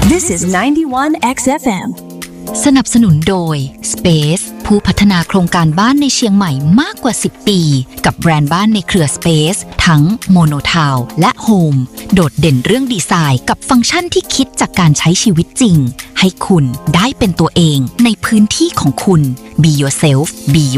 This is 91 XFM สนับสนุนโดย Space ผู้พัฒนาโครงการบ้านในเชียงใหม่มากกว่า10ปีกับแบรนด์บ้านในเครือ Space ทั้ง Monotown และ Home โดดเด่นเรื่องดีไซน์กับฟังก์ชันที่คิดจากการใช้ชีวิตจริงให้คุณได้เป็นตัวเองในพื้นที่ของคุณ Be yourself Be